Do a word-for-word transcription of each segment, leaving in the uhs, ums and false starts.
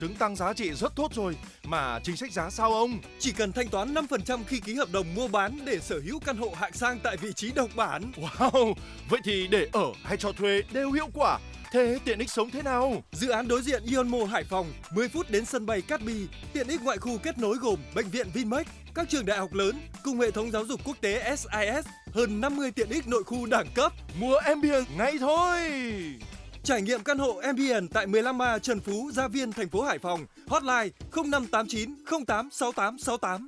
Trứng tăng giá trị rất tốt rồi, mà chính sách giá sao ông? Chỉ cần thanh toán năm phần trăm khi ký hợp đồng mua bán để sở hữu căn hộ hạng sang tại vị trí độc bản. Wow, vậy thì để ở hay cho thuê đều hiệu quả. Thế tiện ích sống thế nào? Dự án đối diện Ion Mall Hải Phòng, mười phút đến sân bay Cát Bi. Tiện ích ngoại khu kết nối gồm bệnh viện Vinmec, các trường đại học lớn cùng hệ thống giáo dục quốc tế ét i ét, hơn năm mươi tiện ích nội khu đẳng cấp. Mua Ambient ngay thôi! Trải nghiệm căn hộ Ambient tại mười lăm A Trần Phú, Gia Viên, thành phố Hải Phòng. Hotline không năm tám chín không tám sáu tám sáu tám.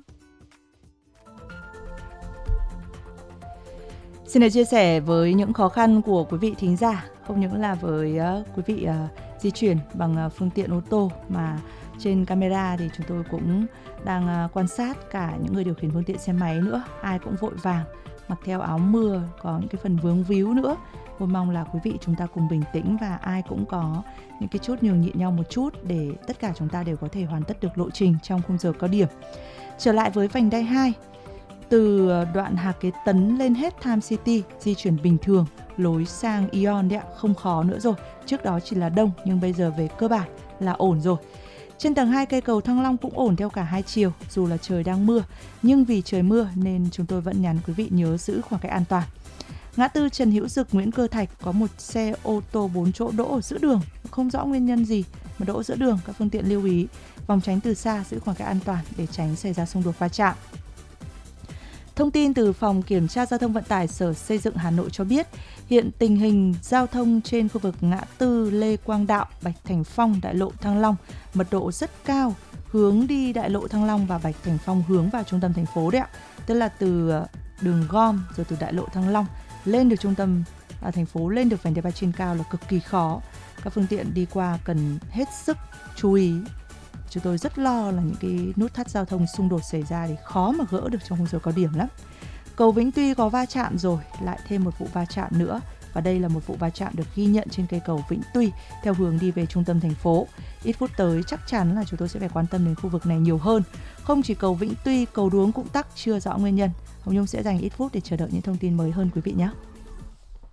Xin được chia sẻ với những khó khăn của quý vị thính giả, không những là với uh, quý vị uh, di chuyển bằng uh, phương tiện ô tô, mà trên camera thì chúng tôi cũng đang uh, quan sát cả những người điều khiển phương tiện xe máy nữa. Ai cũng vội vàng, mặc theo áo mưa, có những cái phần vướng víu nữa. Tôi mong là quý vị chúng ta cùng bình tĩnh và ai cũng có những cái chút nhường nhịn nhau một chút để tất cả chúng ta đều có thể hoàn tất được lộ trình trong khung giờ cao điểm. Trở lại với vành đai hai, từ đoạn Hà Kế Tấn lên hết Time City di chuyển bình thường, lối sang Ion đấy ạ, không khó nữa rồi. Trước đó chỉ là đông nhưng bây giờ về cơ bản là ổn rồi. Trên tầng hai cây cầu Thăng Long cũng ổn theo cả hai chiều, dù là trời đang mưa, nhưng vì trời mưa nên chúng tôi vẫn nhắn quý vị nhớ giữ khoảng cách an toàn. Ngã tư Trần Hữu Dực, Nguyễn Cơ Thạch có một xe ô tô bốn chỗ đỗ ở giữa đường, không rõ nguyên nhân gì mà đỗ giữa đường, các phương tiện lưu ý vòng tránh từ xa, giữ khoảng cách an toàn để tránh xảy ra xung đột va chạm. Thông tin từ Phòng Kiểm tra Giao thông Vận tải Sở Xây dựng Hà Nội cho biết, hiện tình hình giao thông trên khu vực ngã tư Lê Quang Đạo, Bạch Thành Phong, đại lộ Thăng Long mật độ rất cao, hướng đi đại lộ Thăng Long và Bạch Thành Phong hướng vào trung tâm thành phố đấy ạ. Tức là từ đường gom rồi từ đại lộ Thăng Long lên được trung tâm à, thành phố, lên được vành đai ba trên cao là cực kỳ khó. Các phương tiện đi qua cần hết sức chú ý. Chúng tôi rất lo là những cái nút thắt giao thông xung đột xảy ra thì khó mà gỡ được trong khung giờ cao điểm lắm. Cầu Vĩnh Tuy có va chạm rồi, lại thêm một vụ va chạm nữa. Và đây là một vụ va chạm được ghi nhận trên cây cầu Vĩnh Tuy theo hướng đi về trung tâm thành phố. Ít phút tới chắc chắn là chúng tôi sẽ phải quan tâm đến khu vực này nhiều hơn. Không chỉ cầu Vĩnh Tuy, cầu Đuống cũng tắc chưa rõ nguyên nhân. Hồng Nhung sẽ dành ít phút để chờ đợi những thông tin mới hơn quý vị nhé.